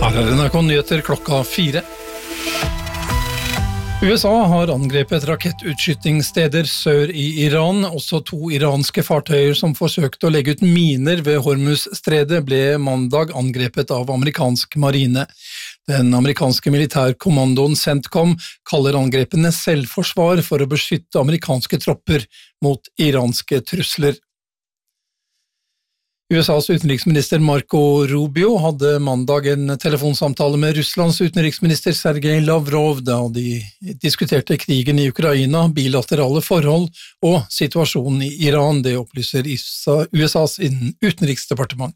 Her NRK Nyheter klokka 4. USA har angrepet rakettutskytningssteder sør i Iran. Også 2 iranske fartøyer som forsøkte å legge ut miner ved Hormuz-stredet ble mandag angrepet av amerikansk marine. Den amerikanske militærkommandoen CENTCOM kaller angrepene selvforsvar for å beskytte amerikanske tropper mot iranske trusler. USAs utenriksminister Marco Rubio hadde mandag en telefonsamtale med Russlands utenriksminister Sergej Lavrov da de diskuterte krigen i Ukraina, bilaterale forhold og situasjonen i Iran, det opplyser USAs utenriksdepartement.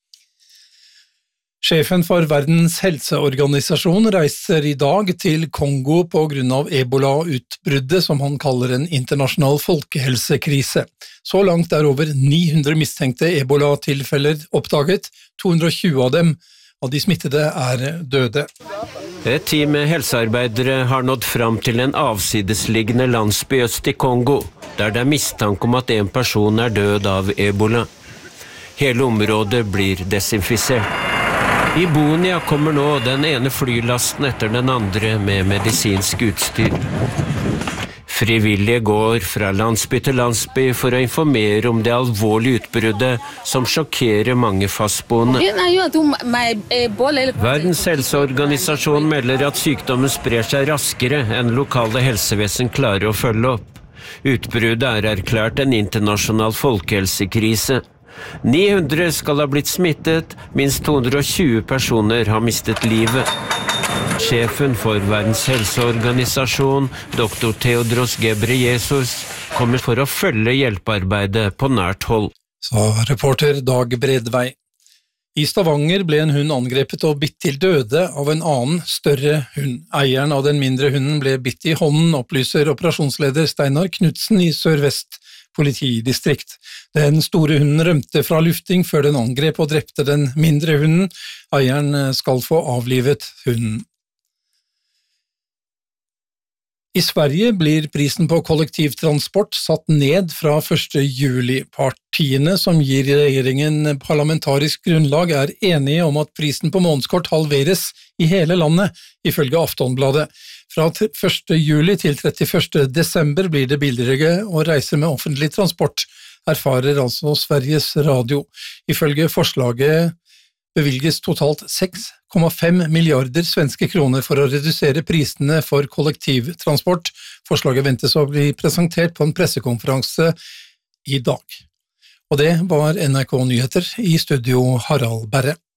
Sjefen for Verdens helseorganisasjon reiser i dag til Kongo på grunn av Ebola-utbruddet som han kaller en internasjonal folkehelsekrise. Så langt er over 900 mistenkte Ebola-tilfeller oppdaget, 220 av de smittede er døde. Et team med helsearbeidere har nådd fram til en avsidesliggende landsby øst i Kongo, der det er mistanke om at en person er død av Ebola. Hele området blir desinfisert. I Bunia kommer nå den ene flylasten etter den andre med medisinsk utstyr. Frivillige går fra landsby til landsby for å informere om det alvorlige utbruddet som sjokkerer mange fastboende. Verdens helseorganisasjon melder at sykdommen sprer seg raskere enn lokale helsevesen klarer å følge opp. Utbruddet er erklært en internasjonal folkehelsekrise. 900 skal ha blitt smittet, minst 220 personer har mistet livet. Sjefen for Verdens helseorganisasjon, Dr. Tedros Ghebreyesus, kommer for å følge hjelpearbeidet på nært hold. Sa reporter Dag Bredvei. I Stavanger ble en hund angrepet og bitt til døde av en annen, større hund. Eieren av den mindre hunden ble bitt i hånden, opplyser operasjonsleder Steinar Knudsen i Sør-Vest politidistrikt. Den store hunden rømte fra lufting før den angrep og drepte den mindre hunden. Eieren skal få avlivet hunden. I Sverige blir prisen på kollektivtransport satt ned fra 1. juli. Partiene som gir regjeringen parlamentarisk grunnlag er enige om at prisen på månedskort halveres i hele landet, ifølge Aftonbladet. Fra 1. juli til 31. desember blir det billigere å reise med offentlig transport, erfarer altså Sveriges Radio. Ifølge forslaget bevilges totalt 6,5 milliarder svenske kroner for å redusere prisene for kollektivtransport. Forslaget ventes å bli presentert på en pressekonferanse i dag. Og det var NRK Nyheter, i studio Harald Berre.